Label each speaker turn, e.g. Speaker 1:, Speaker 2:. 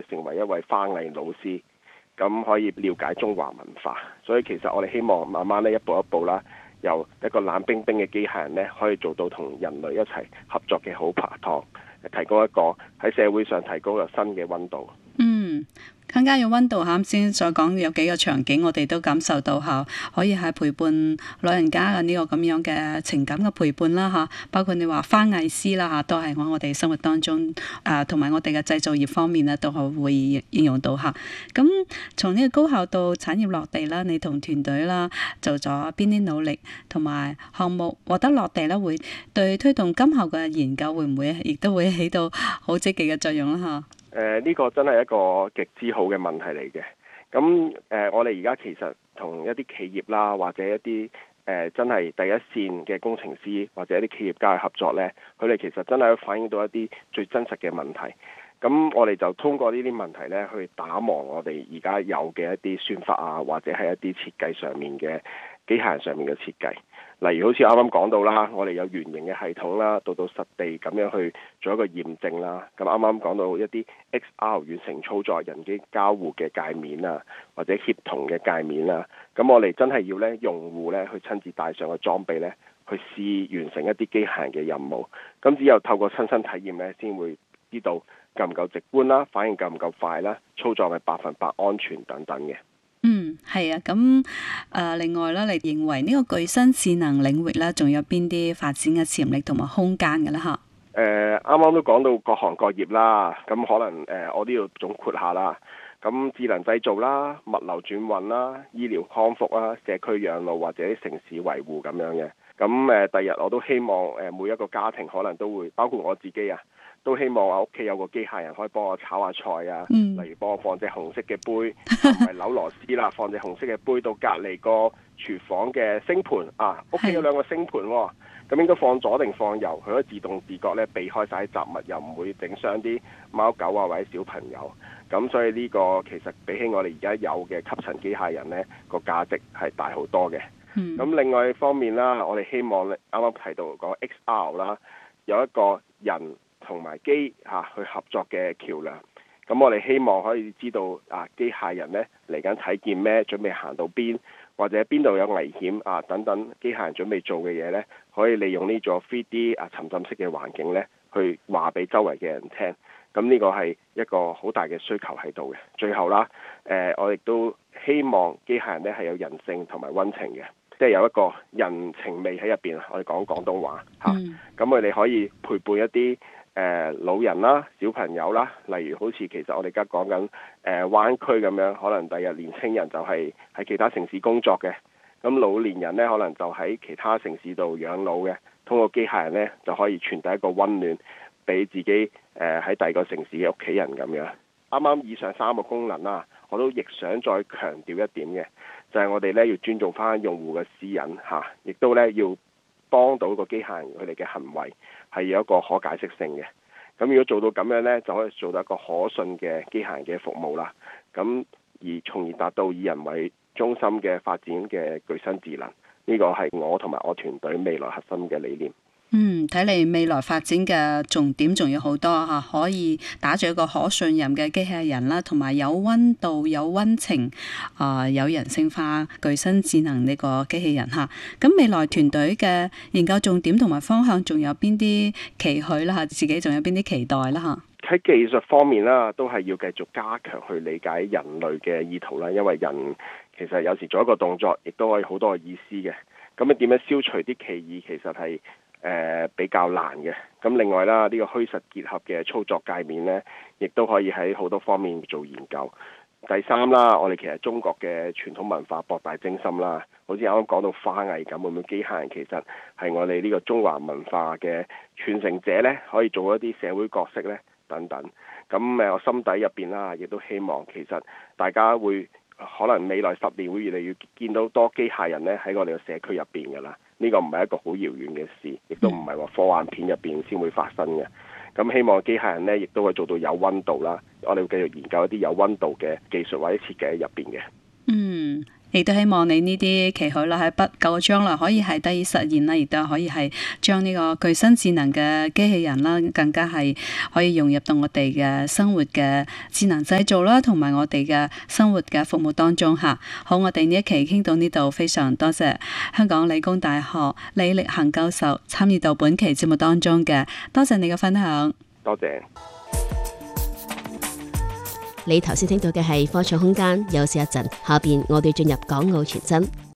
Speaker 1: 成為一位花藝老師，咁可以了解中華文化。所以其實我哋希望慢慢咧一步一步啦，由一個冷冰冰嘅機械人咧，可以做到同人類一齊合作嘅好拍檔，提供一個喺社會上提高個新嘅溫度。
Speaker 2: 更加有溫度嚇，啱先所講有幾個場景，我哋都感受到嚇，可以係陪伴老人家嘅呢個咁樣嘅情感嘅陪伴啦嚇，包括你話花藝師啦嚇，都係我哋生活當中同埋我哋嘅製造業方面咧，都係會應用到嚇。咁從呢個高校到產業落地啦，你同團隊啦做咗邊啲努力，同埋項目獲得落地咧，會對推動今後嘅研究會唔會亦都會起到好積極嘅作用啦嚇？
Speaker 1: 呢個真係一個極之好嘅問題嚟嘅。咁我哋而家其實同一啲企業啦，或者一啲真係第一線嘅工程師或者一啲企業家嘅合作呢，佢哋其實真係反映到一啲最真實嘅問題。咁我哋就通過呢啲問題呢，去打磨我哋而家有嘅一啲算法啊，或者係一啲設計上面嘅機械人上面嘅設計。例如好似啱啱講到啦，我哋有圓形嘅系統啦，到實地咁樣去做一個驗證啦。咁啱啱講到一啲 XR 遠程操作、人機交互嘅界面啊，或者協同嘅界面啊。咁我哋真係要用戶去親自帶上個裝備去試完成一啲機械人嘅任務。咁只有透過親身體驗先會知道夠唔夠直觀啦，反應夠唔夠快啦，操作係100%安全等等嘅。
Speaker 2: 係啊，咁另外咧，你認為呢個具身智能領域咧，仲有邊啲發展嘅潛力同埋空間嘅咧？嚇，
Speaker 1: 啱啱都講到各行各業啦，咁可能我都要總括下啦。咁智能製造啦、物流轉運啦、醫療康復啦、社區養老或者城市維護咁樣嘅。咁第日我都希望每一個家庭可能都會，包括我自己啊，都希望我屋企有個機械人可以幫我炒下菜啊，例如幫我放隻紅色嘅杯，唔係扭螺絲啦，放隻紅色嘅杯到隔離個廚房嘅星盤啊，屋企有2個星盤喎，咁應該放左定放右，佢可以自動自覺避開晒啲雜物，又唔會整傷啲貓狗啊或者小朋友。咁所以呢個其實比起我哋而家有嘅吸塵機械人個價值係大好多嘅。咁另外一方面啦，我哋希望啱啱提到講 XR 啦，有一個人同埋機去合作嘅橋梁。咁我哋希望可以知道機械人嚟緊睇見咩，準備行到邊，或者邊度有危險等等，機械人準備做嘅嘢可以利用呢個 3D 沉浸式嘅環境去話俾周圍嘅人聽。咁呢個係一個好大嘅需求喺度嘅。最後啦，我亦都希望機械人係有人性同埋溫情嘅，即係有一個人情味喺入邊。我哋講廣東話嚇，咁佢哋可以陪伴一啲老人啦、小朋友啦，例如好似其實我哋而家講緊灣區咁樣，可能第日年青人就係喺其他城市工作嘅，咁老年人可能就喺其他城市度養老嘅，通過機械人就可以傳遞一個溫暖俾自己喺第二個城市嘅屋企人咁樣。啱啱以上3個功能啦，我都亦想再強調一點嘅，就係我哋要尊重翻用戶嘅私隱嚇，亦都要幫到個機械人佢哋嘅行為係有一個可解釋性嘅。咁如果做到咁樣就可以做到一個可信嘅機械人嘅服務啦。咁而從而達到以人為中心嘅發展嘅具身智能，呢個係我同埋我團隊未來核心嘅理念。
Speaker 2: 睇嚟未來發展嘅重點仲有好多嚇，可以打造一個可信任嘅機械人啦，同埋有溫度、有溫情、有人性化、具身智能呢個機器人嚇。咁未來團隊嘅研究重點同埋方向仲有邊啲期許啦嚇？自己仲有邊啲期待啦嚇？
Speaker 1: 喺技術方面啦，都係要繼續加強去理解人類嘅意圖啦，因為人其實有時做一個動作，亦都可以好多嘅意思嘅。咁你點樣消除啲歧義，其實係比較難嘅。咁另外啦，呢個虛實結合嘅操作界面亦都可以喺好多方面做研究。第三啦，我哋其實中國嘅傳統文化博大精深啦，好似啱啱講到花藝咁，會唔會機械人其實係我哋呢個中華文化嘅傳承者可以做一啲社會角色等等。咁我心底入邊啦，亦都希望其實大家會可能未來10年會越嚟越見到多機械人喺我哋嘅社區入邊㗎啦。呢個唔係一個好遙遠嘅事，亦都唔係話科幻片入邊先會發生嘅。咁希望機械人亦都會做到有溫度啦。我哋會繼續研究一啲有溫度嘅技術或者設計喺入邊嘅。
Speaker 2: 亦都希望你呢啲期許啦，喺不久嘅將來可以係得以實現啦，亦都可以係將呢個具身智能嘅機器人啦，更加係可以融入到我哋嘅生活嘅智能製造啦，同埋我哋嘅生活嘅服務當中嚇。好，我哋呢一期傾到呢度，非常多謝香港理工大學李力恒教授參與到本期節目當中嘅，多謝你嘅分享。
Speaker 1: 多謝。
Speaker 3: 你頭先聽到嘅係科創空間，休息一陣，下邊我哋進入港澳傳真。